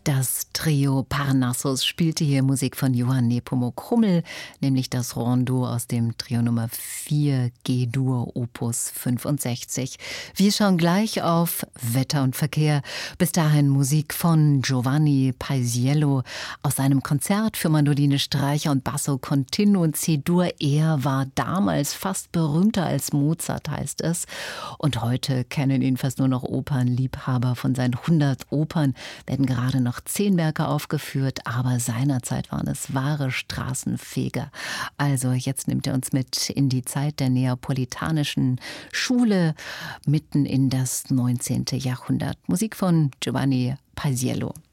Das Trio Parnassus spielte hier Musik von Johann Nepomuk Hummel, nämlich das Rondo aus dem Trio Nummer 4 G-Dur Opus 65. Wir schauen gleich auf Wetter und Verkehr. Bis dahin Musik von Giovanni Paisiello aus seinem Konzert für Mandoline, Streicher und Basso Continuo und C-Dur. Er war damals fast berühmter als Mozart, heißt es. Und heute kennen ihn fast nur noch Opernliebhaber. Von seinen 100 Opern werden gerade noch 10 Werke aufgeführt, aber seinerzeit waren es wahre Straßenfeger. Also jetzt nimmt er uns mit in die Zeit der neapolitanischen Schule, mitten in das 19. Jahrhundert. Musik von Giovanni Paisiello.